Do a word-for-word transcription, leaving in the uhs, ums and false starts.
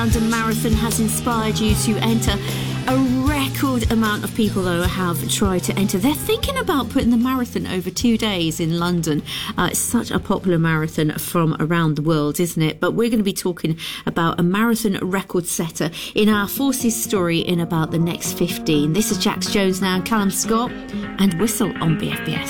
London Marathon has inspired you to enter. A record amount of people, though, have tried to enter. They're thinking about putting the marathon over two days in London. Uh, it's such a popular marathon from around the world, isn't it? But we're going to be talking about a marathon record setter in our Forces story in about the next fifteen. This is Jax Jones now, Callum Scott, and Whistle on B F B S.